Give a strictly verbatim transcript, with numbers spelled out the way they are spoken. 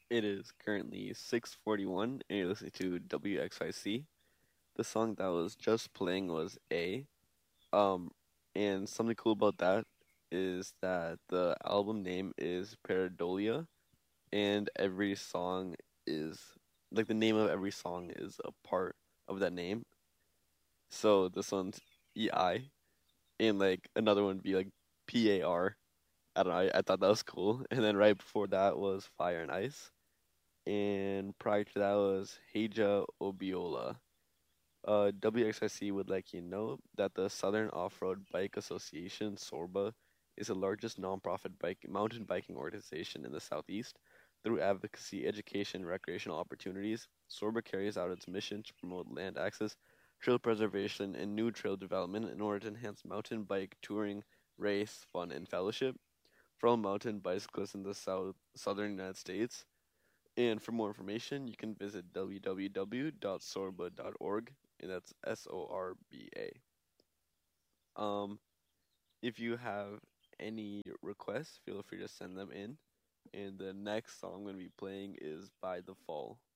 It is currently six forty-one, and you're listening to W X I C. The song that was just playing was A. Um, and something cool about that is that the album name is Paradolia, and every song is like the name of every song is a part of that name. So this one's E I, and like another one would be like P A R. I don't know. I, I thought that was cool. And then right before that was Fire and Ice. And prior to that was Heija Obiola. Uh, W X I C would like you know that the Southern Off-Road Bike Association, SORBA, is the largest nonprofit bike mountain biking organization in the Southeast. Through advocacy, education, and recreational opportunities, SORBA carries out its mission to promote land access, trail preservation, and new trail development in order to enhance mountain bike touring, race, fun, and fellowship for all mountain bicyclists in the south southern United States. And for more information, you can visit w w w dot sorba dot org, and that's S O R B A. Um, if you have any requests, feel free to send them in. And the next song I'm going to be playing is By the Fall.